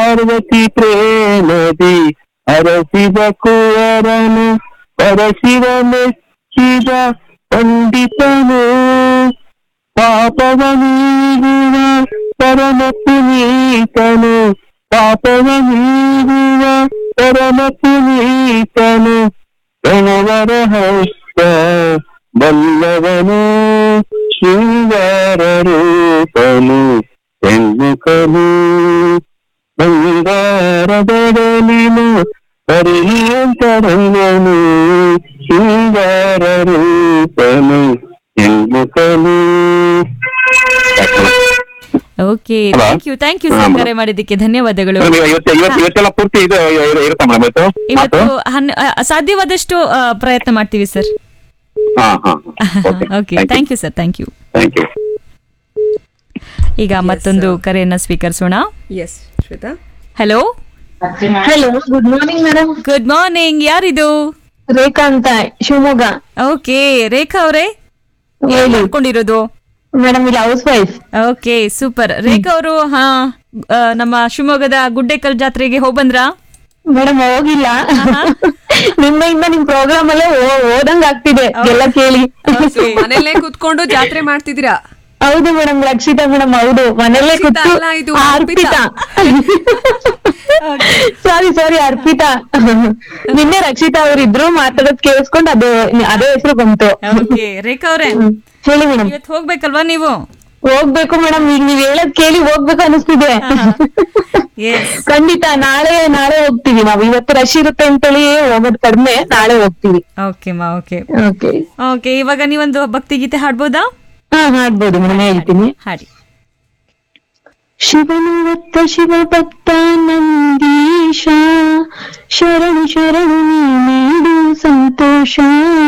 ಪಾರ್ವತಿ ಪ್ರೇಮದಿ ಅರಸಿದ ಕುವರನು ಪರಶಿವ ಮೆಚ್ಚಿದ ಪಂಡಿತನು ಪಾಪವ ನೀಗುವ ಪರಮ ಪುನೀತನು ಪಾಪವ ನೀಗುವ ಪರಮ ಪುನೀತನು ಪ್ರಣವರ ಹಸ್ತ ಬಲ್ಲವನು ಶೃಂಗಾರ ರೂಪನು ಹೆಣ್ಣುಕನು ಬಂಗಾರ ಬದಲಿನು ಪರಿಣಿಯಂತರಂಗನು ಶೃಂಗಾರ ರೂಪನು ಹೆಣ್ಣುಕನು. ಓಕೆ, ಥ್ಯಾಂಕ್ ಯು ಸರ್, ಕರೆ ಮಾಡಿದ್ದಕ್ಕೆ ಧನ್ಯವಾದಗಳು. ಇವತ್ತೆಲ್ಲ ಪೂರ್ತಿ ಇದು ಇರುತ್ತಾ ಮೇಡಮ್? ಇವತ್ತು ಸಾಧ್ಯವಾದಷ್ಟು ಪ್ರಯತ್ನ ಮಾಡ್ತೀವಿ sir. Okay, thank you sir, thank you. ಈಗ ಮತ್ತೊಂದು ಕರೆಯನ್ನ ಸ್ವೀಕರಿಸೋಣ. S Shweta. Hello hello, good morning madam. Good morning. ಯಾರಿದು? ರೇಖಾ ಅಂತ, ಶಿವಮೊಗ್ಗ. ಓಕೆ, ರೇಖಾ ಅವರೇ, ಏನ್ ಮಾಡ್ಕೊಂಡಿರೋದು? ಮೇಡಮ್ ಇಲ್ಲಿ ಹೌಸ್ ವೈಫ್. Okay, super. ರೇಖಾ ಅವರು ನಮ್ಮ ಶಿವಮೊಗ್ಗದ ಗುಡ್ಡೆಕಲ್ ಜಾತ್ರೆಗೆ ಹೋಗ್ಬಂದ್ರಾ? ಮೇಡಮ್ ಹೋಗಿಲ್ಲ, ನಿಮ್ಮೆಯಿಂದ ನಿಮ್ ಪ್ರೋಗ್ರಾಮ್ ಅಲ್ಲೇ ಓದಂಗ್ ಆಗ್ತಿದೆ ಎಲ್ಲ ಕೇಳಿ. ಮನೆಯಲ್ಲೇ ಕುತ್ಕೊಂಡು ಜಾತ್ರೆ ಮಾಡ್ತಿದ್ದೀರಾ? ಹೌದು ಮೇಡಮ್, ರಕ್ಷಿತಾ ಮೇಡಮ್. ಹೌದು, ಮನೆಯಲ್ಲೇ ಕೂತು. ಅರ್ಪಿತಾ, ಸಾರಿ ಅರ್ಪಿತಾ. ನಿನ್ನೆ ರಕ್ಷಿತಾ ಅವರಿದ್ರು, ಮಾತಾಡೋದ್ ಕೇಳಿಸ್ಕೊಂಡು ಅದೇ ಹೆಸರು ಬಂತು. ರೇಖಾ ಅವರೇ, ಹೇಳಿ ಮೇಡಮ್. ಇವತ್ತು ಹೋಗ್ಬೇಕಲ್ವಾ ನೀವು? ಹೋಗ್ಬೇಕು ಮೇಡಮ್, ಈಗ ನೀವ್ ಹೇಳದ್ ಕೇಳಿ ಹೋಗ್ಬೇಕು ಅನಿಸ್ತಿದೆ. ಖಂಡಿತ ನಾಳೆ ಹೋಗ್ತೀವಿ ನಾವು. ಇವತ್ತು ರಶ್ ಇರುತ್ತೆ ಅಂತೇಳಿ ಹೋಗೋದ್ ಕಡಿಮೆ, ನಾಳೆ ಹೋಗ್ತೀವಿ. ಓಕೆ, ಇವಾಗ ನೀವೊಂದು ಭಕ್ತಿ ಗೀತೆ ಹಾಡ್ಬೋದಾ? ಹಾಡ್ಬೋದು ಮೇಡಮ್, ಹೇಳ್ತೀನಿ. ಹಾಡಿ. ಶಿವನು ಒತ್ತ ಶಿವ ಭಕ್ತ ನಂದೀಶ, ಶರಣು ಶರಣು ನೀಡು ಸಂತೋಷ.